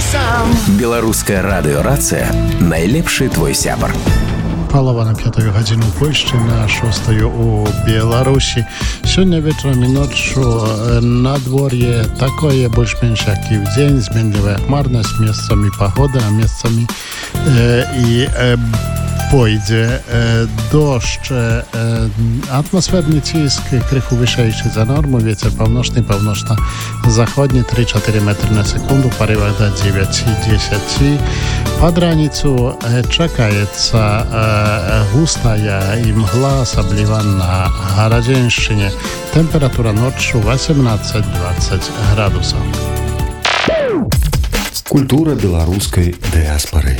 Беларуская радыёрацыя найлепшы твой сябар. Палова на 5 гадзіну ў Польшчы, на 6 у Беларусі. Сёння вечарам і ноччу надвор'е такое больш-менш як і ўдзень, зменлівая хмарнасць, месцамі пагода, а месцамі і пойдзе дождж, атмасферны ціск крыху вышэйшы за норму, вецер паўночны, паўночна-заходні 3-4 метры на секунду, парывах до 9-10. Пад раніцу чакаецца густая імгла, асабліва на Гарадзеншчыне. Тэмпература ноччу 18-20 градусаў. Культура беларускай дыяспары.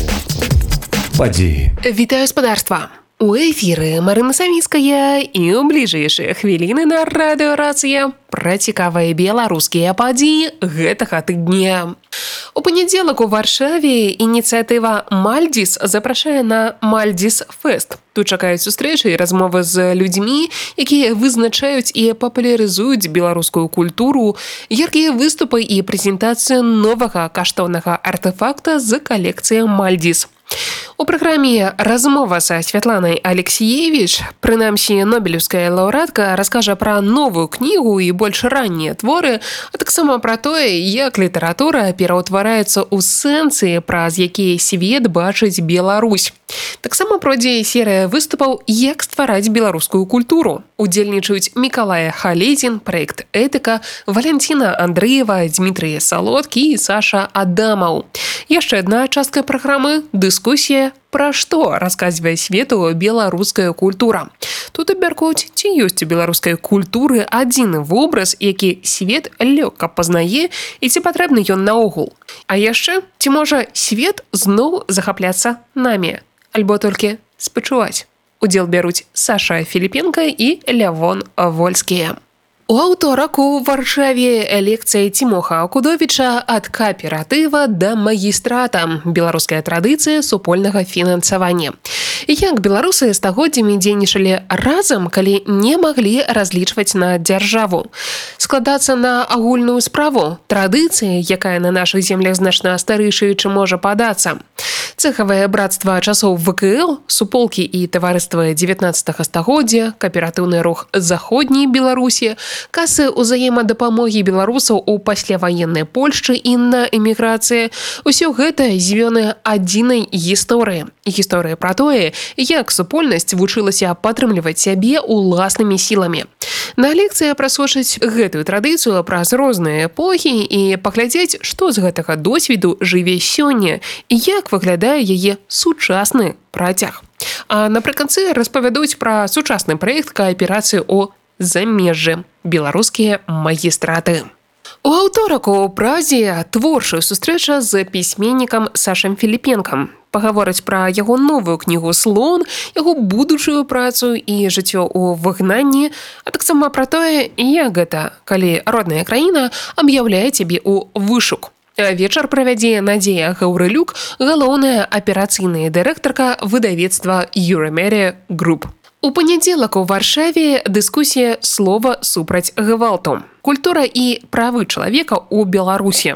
Падзеі. Вітаю спадарства! У эфіры Марына Савіцкая і ў бліжэйшыя хвіліны на радыёрацыя пра цікавыя беларускія падзеі гэтага тыдня. У панядзелак у Варшаве ініцыятыва «Мальдзіс» запрашае на «Мальдзіс Фест». Тут чакаюць сустрэчы і размовы з людзьмі, якія вызначаюць і папулярызуюць беларускую культуру, яркія выступы і прэзентацыі новага каштоўнага артэфакта з калекцыі «Мальдзіс». У праграме размова са Святланай Алексіевіч, прынамсі нобелеўская лаўрэатка, раскажа пра новую кнігу і больш раннія творы, а таксама пра тое, як літаратура пераўтвараецца ў сэнсы, праз якія свет бачыць Беларусь. Таксама пройдзе серыя выступаў «Як ствараць беларускую культуру». Удзельнічаюць Мікалай Халезін, праект «Этыка», Валянціна Андрэева, Дмітрый Салодкі і Саша Адамаў. Яшчэ адна частка праграмы – дыскусія пра што расказвае свету беларуская культура. Тут абмяркуюць, ці ёсць у беларускай культуры адзіны вобраз, які свет лёгка пазнае і ці патрэбны ён наогул. А яшчэ, ці можа свет зноў захапляцца намі, альбо толькі спачуваць. Удзел бяруць Саша Філіпенка і Лявон Вольскія. У аўторак у Варшаве лекцыя Цімоха Акудовіча «Ад кааператыва да магістрата. Беларуская традыцыя супольнага фінансавання». Як беларусы стагоддзямі дзейнічалі разам, калі не маглі разлічваць на дзяржаву. Складацца на агульную справу – традыцыя, якая на нашых землях значна старэйшая, чым можа падацца. Цэхавае брацтва часоў ВКЛ, суполкі і таварыства 19 стагоддзя, кааператыўны рух заходняй Беларусі, касы ўзаемадапамогі беларусаў у пасляваеннай Польшчы і на эміграцыі. Усё гэта звёны адзінай гісторыі. Гісторыя пра тое, як супольнасць вучылася падтрымліваць сябе уласнымі сіламі. На лекцыі прасочыць гэтую традыцыю праз розныя эпохі і паглядзець, што з гэтага досведу жыве сёння і як выглядае яе сучасны працяг. А напрыканцы распавядуць пра сучасны праект кааперацыі ў замежжы – беларускія магістраты. У аўторак у Празе творчая сустрэча з пісьменнікам Сашам Філіпенкам. Пагавораць пра яго новую кнігу «Слон», яго будучую працу і жыццё ў выгнанні, а таксама пра тое, як гэта, калі родная краіна аб'яўляе цябе ў вышук. Вечар правядзе Надзея Гаўрылюк, галоўная аперацыйная дырэктарка выдавецтва «Юрамерия Груп». У панядзелак у Варшаве дыскусія «Слова супраць гвалту. Культура і правы чалавека ў Беларусі».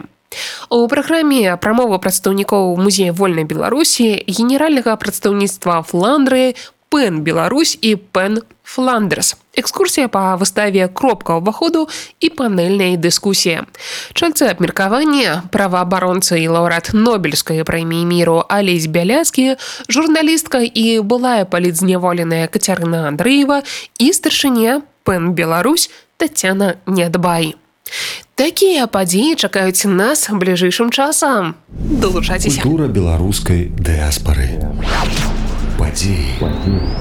У праграме прамова прадстаўнікоў Музея вольнай Беларусі, генеральнага прадстаўніцтва Фландрыі, ПЭН Беларусь і ПЭН Фландерс. Экскурсія па выставе «Кропка ўваходу» і панельная дыскусія. Чальцы абмеркавання, праваабаронца і лаўрэат Нобелеўскай прэміі міру Алесь Бяляцкі, журналістка і былая палітзняволеная Кацярына Андрэева і старшыня ПЭН Беларусь Тацяна Нядбай. Такія падзеі чакаюць нас бліжэйшым часам. Далучайцеся. Культура беларускай дыяспары. Падзеі.